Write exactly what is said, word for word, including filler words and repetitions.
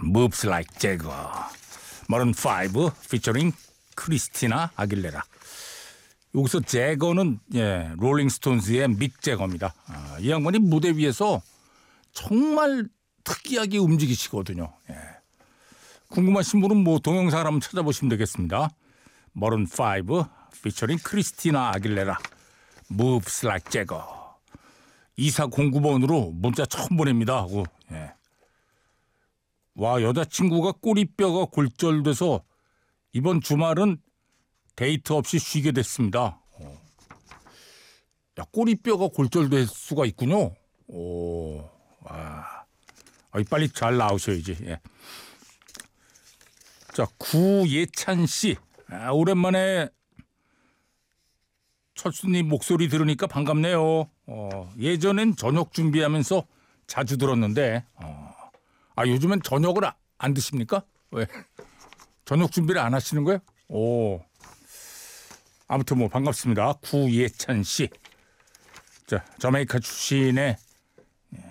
Moves Like Jagger. 머런 파이브 피처링 크리스티나 아길레라. 여기서 제거는 예, 롤링스톤즈의 믹 제거입니다. 아, 이 양반이 무대 위에서 정말 특이하게 움직이시거든요. 예. 궁금하신 분은 뭐 동영상을 한번 찾아보시면 되겠습니다. 머런 파이브 피처링 크리스티나 아길레라 Moves Like Jagger. 이사공구 번으로 문자 처음 보냅니다 하고. 예. 와, 여자친구가 꼬리뼈가 골절돼서 이번 주말은 데이트 없이 쉬게 됐습니다. 어. 야, 꼬리뼈가 골절될 수가 있군요. 오, 와, 아이, 빨리 잘 나오셔야지. 예. 자, 구예찬 씨, 아, 오랜만에 철수님 목소리 들으니까 반갑네요. 어, 예전엔 저녁 준비하면서 자주 들었는데, 어, 아, 요즘엔 저녁을 아, 안 드십니까? 왜? 저녁 준비를 안 하시는 거예요? 오. 아무튼 뭐 반갑습니다. 구예찬 씨. 자, 저메이카 출신의